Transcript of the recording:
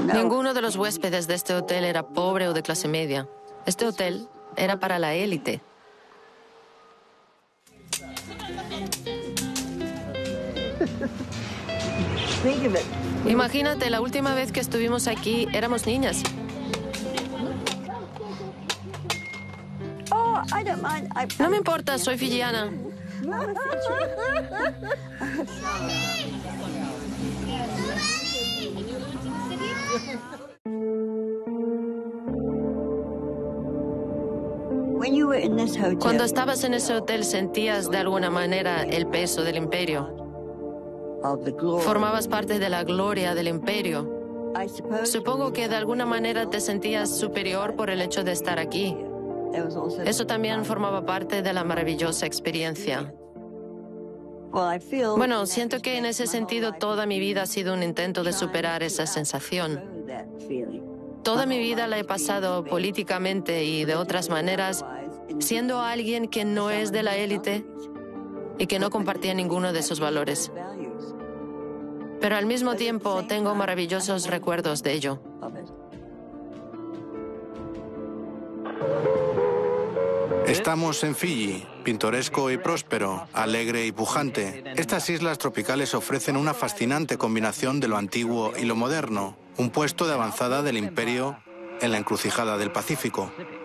Ninguno de los huéspedes de este hotel era pobre o de clase media. Este hotel era para la élite. Imagínate, la última vez que estuvimos aquí éramos niñas. No me importa, soy fijiana. Cuando estabas en ese hotel, ¿sentías de alguna manera el peso del imperio? Formabas parte de la gloria del imperio. Supongo que de alguna manera te sentías superior por el hecho de estar aquí. Eso también formaba parte de la maravillosa experiencia. Bueno, siento que en ese sentido toda mi vida ha sido un intento de superar esa sensación. Toda mi vida la he pasado políticamente y de otras maneras, siendo alguien que no es de la élite y que no compartía ninguno de esos valores. Pero al mismo tiempo tengo maravillosos recuerdos de ello. Estamos en Fiji, pintoresco y próspero, alegre y pujante. Estas islas tropicales ofrecen una fascinante combinación de lo antiguo y lo moderno, un puesto de avanzada del imperio en la encrucijada del Pacífico.